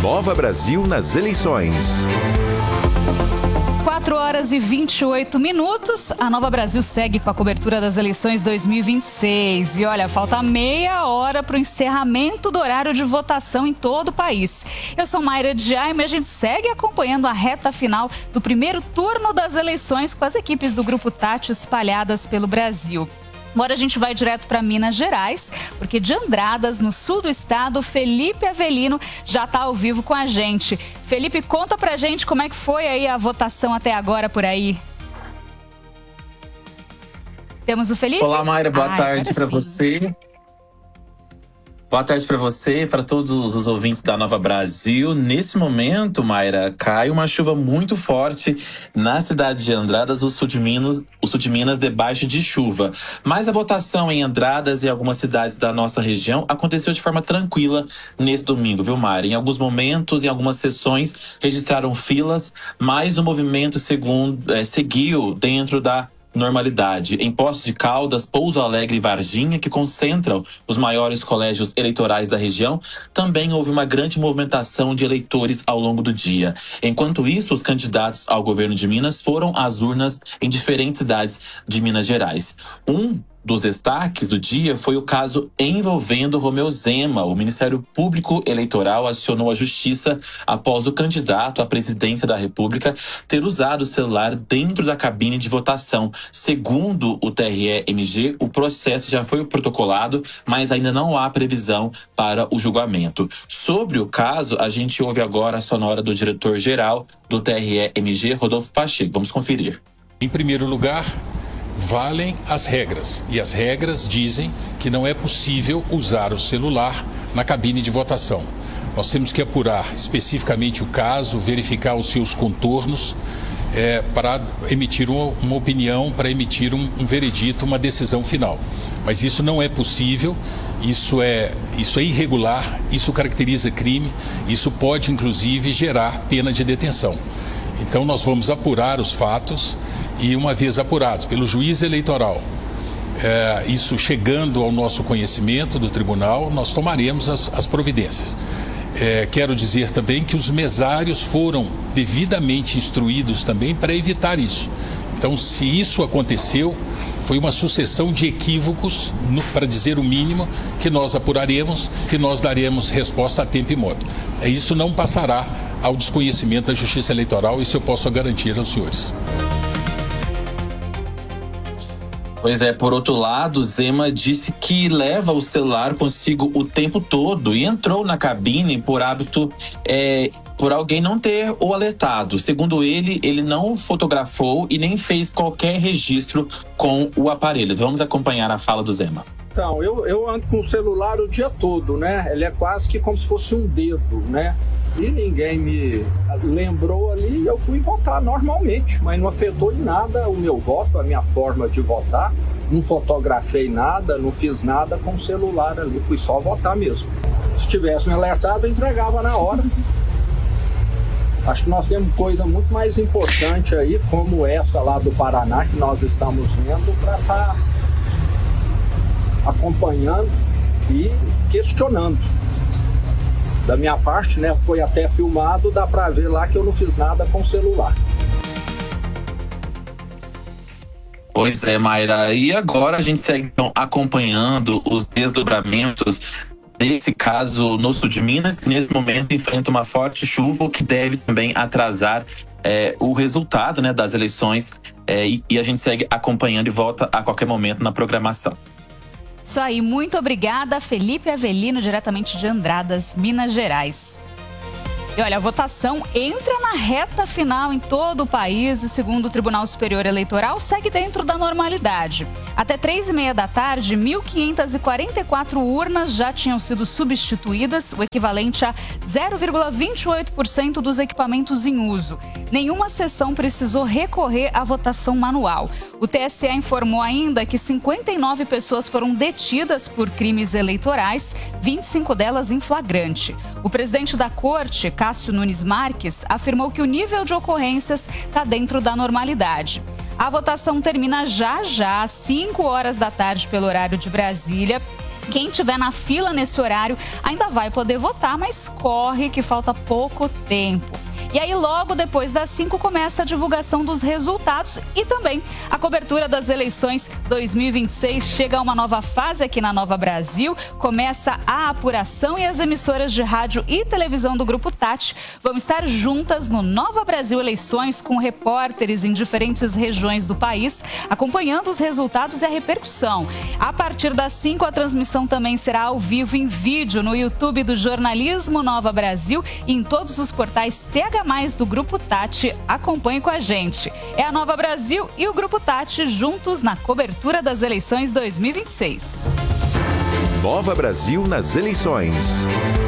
Nova Brasil nas eleições. 4h28. A Nova Brasil segue com a cobertura das eleições 2026. E olha, falta meia hora para o encerramento do horário de votação em todo o país. Eu sou Mayra de Jaime e a gente segue acompanhando a reta final do primeiro turno das eleições com as equipes do Grupo Tati espalhadas pelo Brasil. Agora a gente vai direto para Minas Gerais, porque de Andradas, no sul do estado, Felipe Avelino já está ao vivo com a gente. Felipe, conta pra gente como é que foi aí a votação até agora por aí. Temos o Felipe? Olá, Mayra, boa tarde para você. Boa tarde para você e para todos os ouvintes da Nova Brasil. Nesse momento, Mayra, cai uma chuva muito forte na cidade de Andradas, o sul de Minas debaixo de chuva. Mas a votação em Andradas e algumas cidades da nossa região aconteceu de forma tranquila nesse domingo, viu, Mayra? Em alguns momentos, em algumas sessões, registraram filas, mas o movimento seguiu dentro da normalidade. Em Poços de Caldas, Pouso Alegre e Varginha, que concentram os maiores colégios eleitorais da região, também houve uma grande movimentação de eleitores ao longo do dia. Enquanto isso, os candidatos ao governo de Minas foram às urnas em diferentes cidades de Minas Gerais. Um dos destaques do dia foi o caso envolvendo Romeu Zema. O Ministério Público Eleitoral acionou a Justiça após o candidato à presidência da República ter usado o celular dentro da cabine de votação. Segundo o TRE-MG, o processo já foi protocolado, mas ainda não há previsão para o julgamento. Sobre o caso, a gente ouve agora a sonora do diretor-geral do TRE-MG, Rodolfo Pacheco. Vamos conferir. Em primeiro lugar, valem as regras, e as regras dizem que não é possível usar o celular na cabine de votação. Nós temos que apurar especificamente o caso, verificar os seus contornos, para emitir uma opinião, para emitir um veredito, uma decisão final. Mas isso não é possível, isso é irregular, isso caracteriza crime, isso pode inclusive gerar pena de detenção. Então nós vamos apurar os fatos e, uma vez apurados pelo juiz eleitoral, isso chegando ao nosso conhecimento do tribunal, nós tomaremos as providências. Quero dizer também que os mesários foram devidamente instruídos também para evitar isso. Então, se isso aconteceu, foi uma sucessão de equívocos, para dizer o mínimo, que nós apuraremos, que nós daremos resposta a tempo e modo. Isso não passará ao desconhecimento da Justiça Eleitoral, isso eu posso garantir aos senhores. Pois é, por outro lado, Zema disse que leva o celular consigo o tempo todo e entrou na cabine por hábito, por alguém não ter o alertado. Segundo ele não fotografou e nem fez qualquer registro com o aparelho. Vamos acompanhar a fala do Zema. Então, eu ando com o celular o dia todo, né? Ele é quase que como se fosse um dedo, né? E ninguém me lembrou ali e eu fui votar normalmente, mas não afetou em nada o meu voto, a minha forma de votar. Não fotografei nada, não fiz nada com o celular ali, fui só votar mesmo. Se tivesse me alertado, eu entregava na hora. Acho que nós temos coisa muito mais importante aí, como essa lá do Paraná, que nós estamos vendo, para estar acompanhando e questionando. Da minha parte, né, foi até filmado, dá pra ver lá que eu não fiz nada com o celular. Pois é, Mayra. E agora a gente segue então acompanhando os desdobramentos desse caso no sul de Minas, que nesse momento enfrenta uma forte chuva, o que deve também atrasar o resultado, né, das eleições. E a gente segue acompanhando e volta a qualquer momento na programação. Isso aí, muito obrigada, Felipe Avelino, diretamente de Andradas, Minas Gerais. E olha, a votação entra na reta final em todo o país e, segundo o Tribunal Superior Eleitoral, segue dentro da normalidade. Até 3h30 da tarde, 1.544 urnas já tinham sido substituídas, o equivalente a 0,28% dos equipamentos em uso. Nenhuma sessão precisou recorrer à votação manual. O TSE informou ainda que 59 pessoas foram detidas por crimes eleitorais, 25 delas em flagrante. O presidente da Corte, Cássio Nunes Marques, afirmou que o nível de ocorrências está dentro da normalidade. A votação termina já às 5 horas da tarde pelo horário de Brasília. Quem estiver na fila nesse horário ainda vai poder votar, mas corre que falta pouco tempo. E aí, logo depois das 5, começa a divulgação dos resultados e também a cobertura das eleições 2026. Chega a uma nova fase aqui na Nova Brasil, começa a apuração e as emissoras de rádio e televisão do Grupo Tati vão estar juntas no Nova Brasil Eleições com repórteres em diferentes regiões do país, acompanhando os resultados e a repercussão. A partir das 5, a transmissão também será ao vivo em vídeo no YouTube do Jornalismo Nova Brasil e em todos os portais TH+ do Grupo Tati. Acompanhe com a gente. É a Nova Brasil e o Grupo Tati juntos na cobertura das eleições 2026. Nova Brasil nas eleições.